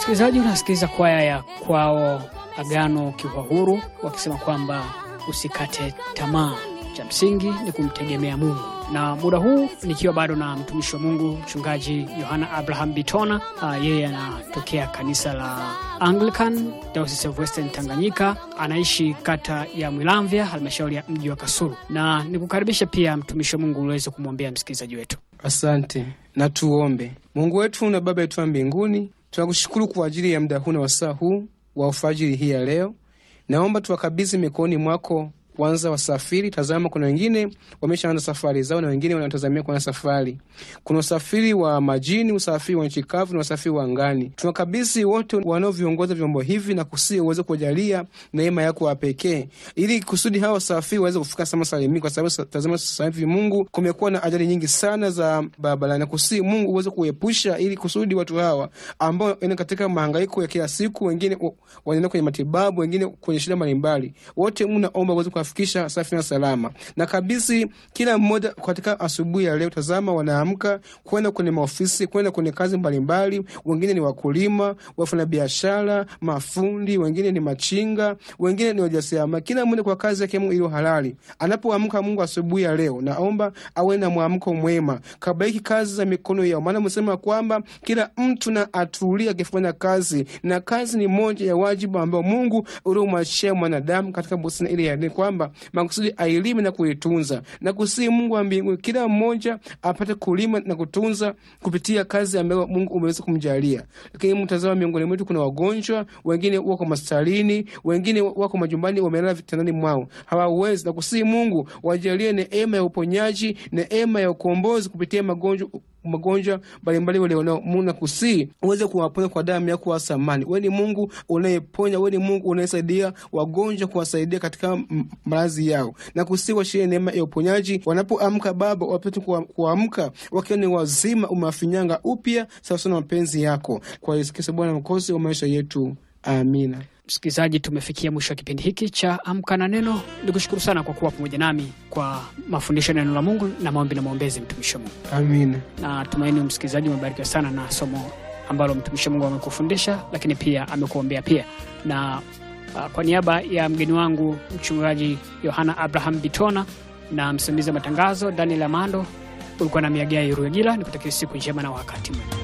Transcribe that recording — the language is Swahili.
Msikilizaji, unasikiliza kwaya ya kwao Agano Kiwahuru wakisema kwamba usikate tamaa, cha msingi ni kumtegemea Mungu. Na muda huu nikiwa bado na mtumishi wa Mungu Mchungaji Yohana Abraham Bitona. Yeye anatokea kanisa la Anglican Diocese of Western Tanganyika, anaishi kata ya Mwilamvya, halmashauri ya mji wa Kasulu. Na nikukaribisha pia mtumishi wa Mungu uweze kumwambia msikilizaji wetu. Asante, na tuombe. Mungu wetu na Baba yetu wa mbinguni, tunakushukuru kwa ajili ya muda huu na wasaa huu wa ufajiri hii ya leo. Naomba tuwakabidhi mikononi mwako kwanza wasafiri. Tazama, kuna wengine wameshaanza safari zao na wengine wanatazamia kuanza safari. Kuna usafiri wa majini, usafiri wa nchi kavu na usafiri wa angani. Tunakabidhi wote wanaoviongoza vyombo hivi na kusihi uweze kujalia neema yako ya pekee ili kusudi hawa wasafiri waweze kufika salama salimini, kwa sababu tazama sasa hivi Mungu kumekuwa na ajali nyingi sana za barabarani, na kusihi Mungu uweze kuepusha ili kusudi watu hawa ambao wanaenda katika mahangaiko ya kila siku, wengine wanaenda kwenye matibabu, wengine kwenye shida mbalimbali, wote naomba uweze kufikisha safi na salama. Na kabisa kila mmoja katika asubuhi ya leo, tazama wanaamka kwenda kwenye maofisi, kwenda kwenye kazi mbalimbali. Wengine ni wakulima, wafanya biashara, mafundi, wengine ni machinga, wengine ni wajasiriamali. Kila mmoja kwa kazi yake iliyo halali. Anapoamka Mungu asubuhi ya leo, naomba awe na mwamko mwema, kabariki kazi za mikono yao, maana msema kwamba kila mtu na atulia akifanya kazi, na kazi ni moja ya wajibu ambao Mungu uliomwachia mwanadamu katika bustani ile ya Edeni, kwamba makusudi ailime na kuitunza. Na kusihi Mungu wa mbinguni kila mmoja apate kulima na kutunza kupitia kazi ambayo Mungu umeweza kumjalia. Lakini mtazama, miongoni mwetu kuna wagonjwa, wengine wako hospitalini, wengine wako majumbani, wamelala vitandani mwao, hawawezi. Na kusihi Mungu wajalie neema ya uponyaji, neema ya ukombozi kupitia magonjwa mbalimbali wale wanao. Mungu kusihi uweze kuwaponya kwa damu yako ya thamani. Wewe ni Mungu unayeponya, wewe ni Mungu unayesaidia wagonjwa, kuwasaidia katika maradhi yao. Na kusihi washie neema ya uponyaji wanapoamka Baba, wapate kuamka wakiwa ni wazima, umafinyanga upya sawa sana mapenzi yako. Kwa Yesu Kristo Bwana mwokozi wa maisha yetu. Amina. Msikilizaji, tumefikia mwisho wa kipindi hiki cha Amka na Neno. Nikushukuru sana kwa kuwa pamoja nami kwa mafundisho ya neno la Mungu na maombi na maombezi mtumishi wa Mungu. Amina. Na tumaini msikilizaji umebarikiwa sana na somo ambalo mtumishi wa Mungu amekufundisha, lakini pia amekuombea pia. Na kwa niaba ya mgeni wangu Mchungaji Yohana Abraham Bitona na msimamizi wa matangazo Daniel Amando, ulikuwa na Miagai Ruegila, nikutakia siku njema na wakati mwema.